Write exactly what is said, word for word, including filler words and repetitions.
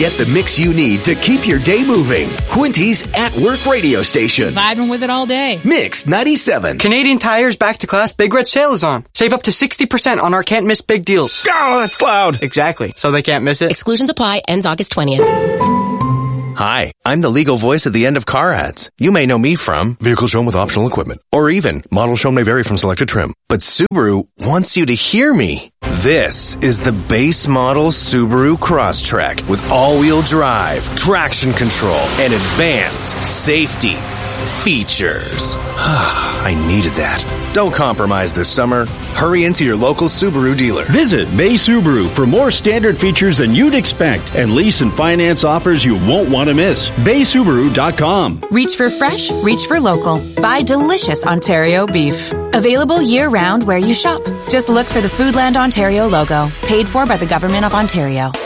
get the mix you need to keep your day moving. Quinty's At Work radio station. Vibing with it all day. Mix ninety-seven. Canadian Tire's Back to Class Big Red Sale is on. Save up to sixty percent on our can't miss big deals. Oh, that's loud. Exactly. So they can't miss it. Exclusions apply. Ends August twentieth. Hi, I'm the legal voice at the end of car ads. You may know me from Vehicle Shown with Optional Equipment, or even Model Shown may vary from selected trim. But Subaru wants you to hear me. This is the base model Subaru Crosstrek with all-wheel drive, traction control, and advanced safety features. I needed that. Don't compromise this summer. Hurry into your local Subaru dealer. Visit Bay Subaru for more standard features than you'd expect and lease and finance offers you won't want to miss. bay subaru dot com. Reach for fresh, reach for local. Buy delicious Ontario beef. Available year-round where you shop. Just look for the Foodland Ontario logo. Paid for by the Government of Ontario.